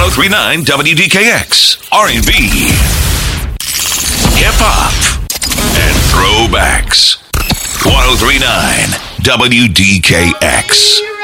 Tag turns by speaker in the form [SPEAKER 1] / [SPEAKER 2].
[SPEAKER 1] 1039 WDKX, R&B, hip hop, and throwbacks. 1039 WDKX.